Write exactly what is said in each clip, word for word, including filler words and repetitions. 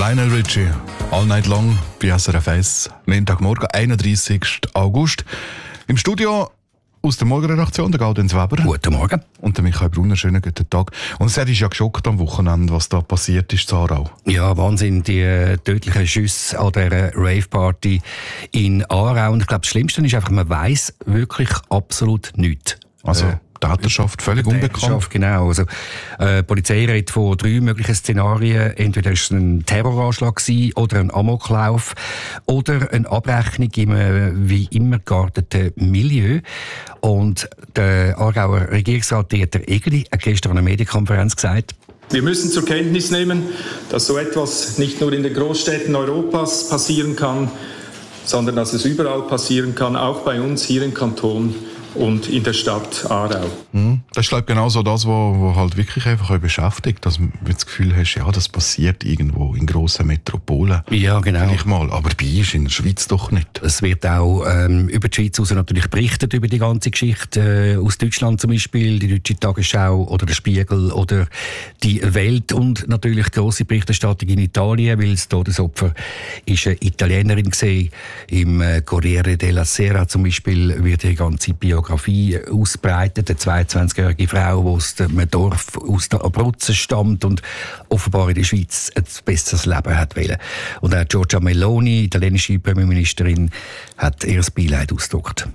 Lionel Richie, All Night Long bei S R F eins, Montagmorgen, einunddreißigsten August. Im Studio aus der Morgenredaktion, der Gaudenz Weber. Guten Morgen. Und der Michael Brunner, schönen guten Tag. Und es ist ja geschockt am Wochenende, was da passiert ist in Aarau. Ja, Wahnsinn, die äh, tödlichen Schüsse an dieser Rave-Party in Aarau. Und ich glaube, das Schlimmste ist einfach, man weiss wirklich absolut nichts. Also äh, Täterschaft völlig unbekannt. Täterschaft, genau. Also, äh, die Polizei redet von drei möglichen Szenarien. Entweder war es ein Terroranschlag gewesen, oder ein Amoklauf oder eine Abrechnung im äh, wie immer gearteten Milieu. Und der Aargauer Regierungsrat Dieter Egeli hat gestern an einer Medienkonferenz gesagt, wir müssen zur Kenntnis nehmen, dass so etwas nicht nur in den Großstädten Europas passieren kann, sondern dass es überall passieren kann, auch bei uns hier im Kanton und in der Stadt Aarau. Mhm. Das ist, glaube ich, genau so das, was halt wirklich einfach beschäftigt, dass du das Gefühl hast, ja, das passiert irgendwo in grossen Metropolen. Ja, genau. Vielleicht mal, aber bei uns in der Schweiz doch nicht. Es wird auch ähm, über die Schweiz raus natürlich berichtet über die ganze Geschichte. Äh, aus Deutschland zum Beispiel, die Deutsche Tagesschau oder der Spiegel oder die Welt und natürlich grosse Berichterstattung in Italien, weil das Todesopfer ist eine Italienerin gesehen. Im äh, Corriere della Sera zum Beispiel wird die ganze Biografie ausbreitet. Eine zweiundzwanzigjährige Frau, die aus einem Dorf aus der Abruzzen stammt und offenbar in der Schweiz ein besseres Leben hat wollen. Und auch Giorgia Meloni, italienische Premierministerin, hat ihr Beileid ausgedrückt.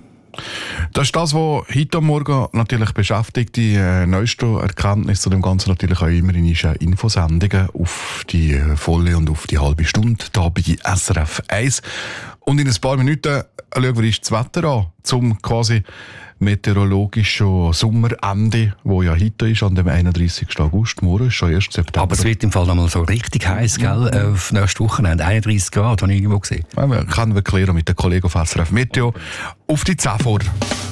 Das ist das, was heute am Morgen natürlich beschäftigt. Die äh, neueste Erkenntnis zu dem Ganzen natürlich auch immer in unseren Infosendungen auf die volle und auf die halbe Stunde, hier bei S R F eins. Und in ein paar Minuten schauen wir uns das Wetter an, zum quasi meteorologischen Sommerende, wo ja heute ist, an dem einunddreißigsten August. Morgen ist schon erster September. Aber es wird im Fall noch mal so richtig heiß, gell? Mhm. Auf nächstes Wochenende. einunddreißig Grad, habe ich irgendwo gesehen. Ja, wir können wir klären mit den Kollegen auf S R F Meteo. Auf die zehn vor.